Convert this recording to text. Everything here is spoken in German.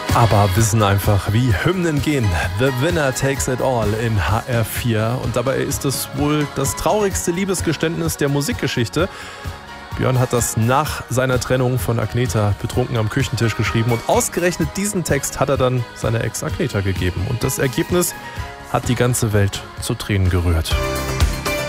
Aber wissen einfach, wie Hymnen gehen. The Winner Takes It All in HR4. Und dabei ist es wohl das traurigste Liebesgeständnis der Musikgeschichte. Björn hat das nach seiner Trennung von Agnetha betrunken am Küchentisch geschrieben. Und ausgerechnet diesen Text hat er dann seiner Ex Agnetha gegeben. Und das Ergebnis hat die ganze Welt zu Tränen gerührt.